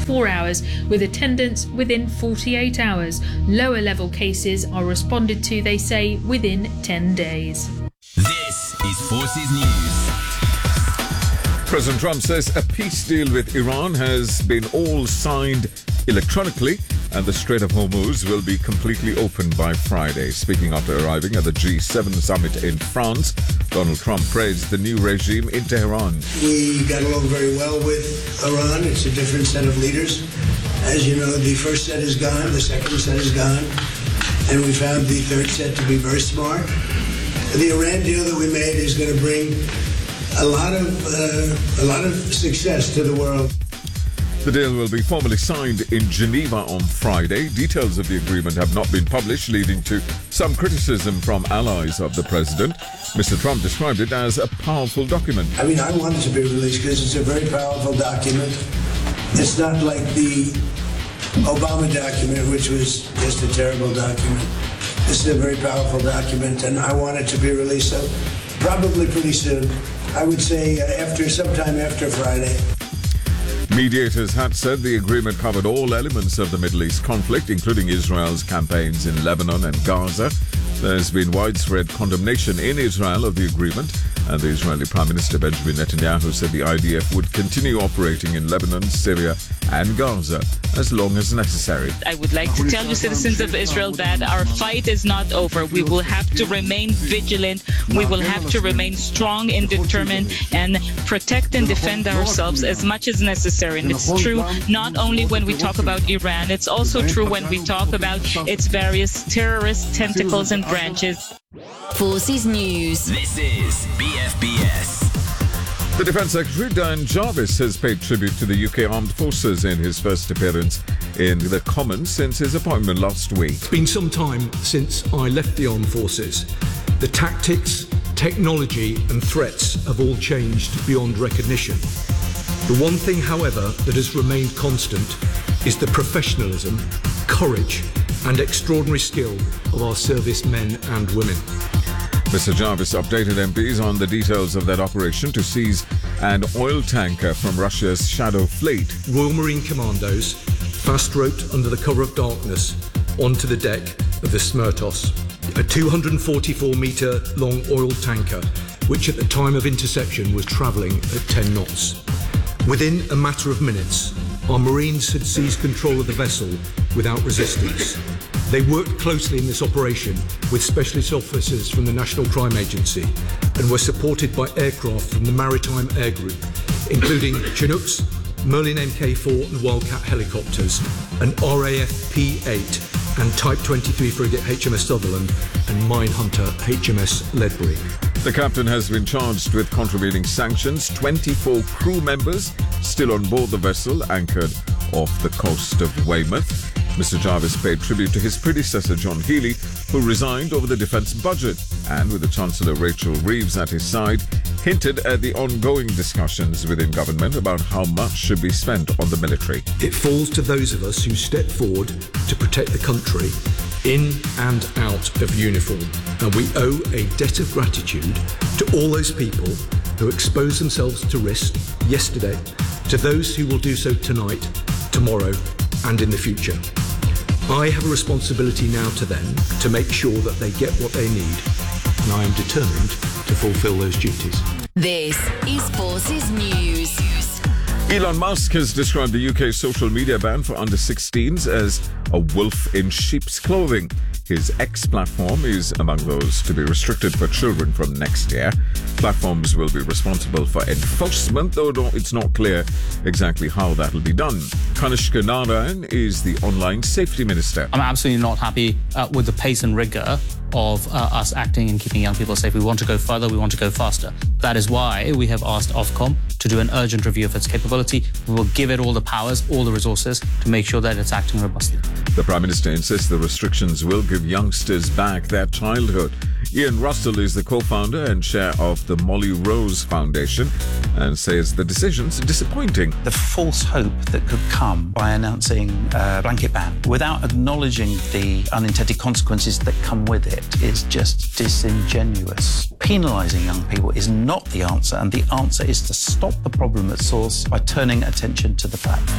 24 hours, with attendance within 48 hours. Lower level cases are responded to, they say, within 10 days. This is Forces News. President Trump says a peace deal with Iran has been all signed electronically and the Strait of Hormuz will be completely open by Friday. Speaking after arriving at the G7 summit in France, Donald Trump praised the new regime in Tehran. We got along very well with Iran. It's a different set of leaders. As you know, the first set is gone, the second set is gone, and we found the third set to be very smart. The Iran deal that we made is going to bring a lot of success to the world. The deal will be formally signed in Geneva on Friday. Details of the agreement have not been published, leading to some criticism from allies of the president. Mr. Trump described it as a powerful document. I mean, I want it to be released because it's a very powerful document. It's not like the Obama document, which was just a terrible document. This is a very powerful document, and I want it to be released, so probably pretty soon. I would say sometime after Friday. Mediators had said the agreement covered all elements of the Middle East conflict, including Israel's campaigns in Lebanon and Gaza. There's been widespread condemnation in Israel of the agreement, and the Israeli Prime Minister Benjamin Netanyahu said the IDF would continue operating in Lebanon, Syria and Gaza as long as necessary. I would like to tell the citizens of Israel that our fight is not over. We will have to remain vigilant. We will have to remain strong and determined and protect and defend ourselves as much as necessary. And it's true not only when we talk about Iran, it's also true when we talk about its various terrorist tentacles and branches. Forces News. This is BFBS. The Defence Secretary, Dan Jarvis, has paid tribute to the UK Armed Forces in his first appearance in the Commons since his appointment last week. It's been some time since I left the Armed Forces. The tactics, technology and threats have all changed beyond recognition. The one thing, however, that has remained constant is the professionalism, courage and extraordinary skill of our servicemen and women. Mr. Jarvis updated MPs on the details of that operation to seize an oil tanker from Russia's Shadow Fleet. Royal Marine Commandos fast-roped under the cover of darkness onto the deck of the Smertos, a 244-metre long oil tanker which at the time of interception was travelling at 10 knots. Within a matter of minutes, our Marines had seized control of the vessel without resistance. They worked closely in this operation with specialist officers from the National Crime Agency and were supported by aircraft from the Maritime Air Group, including Chinooks, Merlin Mk4 and Wildcat helicopters, an RAF P-8 and Type 23 frigate HMS Sutherland and minehunter HMS Ledbury. The captain has been charged with contravening sanctions. 24 crew members still on board the vessel anchored off the coast of Weymouth. Mr. Jarvis paid tribute to his predecessor John Healey, who resigned over the defence budget, and with the Chancellor Rachel Reeves at his side, hinted at the ongoing discussions within government about how much should be spent on the military. It falls to those of us who step forward to protect the country in and out of uniform, and we owe a debt of gratitude to all those people who exposed themselves to risk yesterday, to those who will do so tonight, tomorrow and in the future. I have a responsibility now to them to make sure that they get what they need, and I am determined to fulfil those duties. This is Forces News. Elon Musk has described the UK social media ban for under 16s as a wolf in sheep's clothing. His X platform is among those to be restricted for children from next year. Platforms will be responsible for enforcement, though it's not clear exactly how that will be done. Kanishka Narayan is the online safety minister. I'm absolutely not happy with the pace and rigour of us acting and keeping young people safe. We want to go further, we want to go faster. That is why we have asked Ofcom to do an urgent review of its capability. We will give it all the powers, all the resources to make sure that it's acting robustly. The Prime Minister insists the restrictions will give youngsters back their childhood. Ian Russell is the co-founder and chair of the Molly Rose Foundation and says the decision's disappointing. The false hope that could come by announcing a blanket ban without acknowledging the unintended consequences that come with it is just disingenuous. Penalising young people is not the answer, and the answer is to stop the problem at source by turning attention to the fact.